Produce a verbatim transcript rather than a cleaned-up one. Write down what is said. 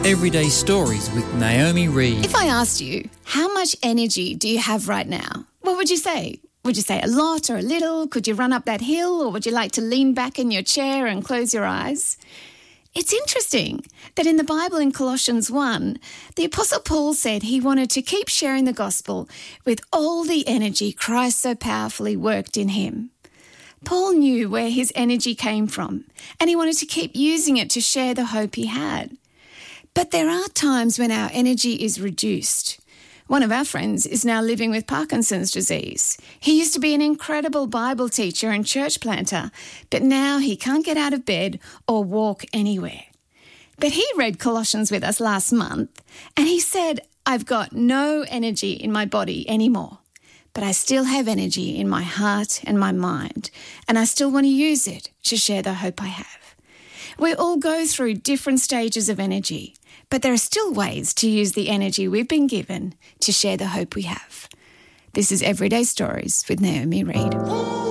Everyday Stories with Naomi Reed. If I asked you, how much energy do you have right now? What would you say? Would you say a lot or a little? Could you run up that hill, or would you like to lean back in your chair and close your eyes? It's interesting that in the Bible in Colossians one, the Apostle Paul said he wanted to keep sharing the gospel with all the energy Christ so powerfully worked in him. Paul knew where his energy came from, and he wanted to keep using it to share the hope he had. But there are times when our energy is reduced. One of our friends is now living with Parkinson's disease. He used to be an incredible Bible teacher and church planter, but now he can't get out of bed or walk anywhere. But he read Colossians with us last month, and he said, "I've got no energy in my body anymore, but I still have energy in my heart and my mind, and I still want to use it to share the hope I have." We all go through different stages of energy, but there are still ways to use the energy we've been given to share the hope we have. This is Everyday Stories with Naomi Reed.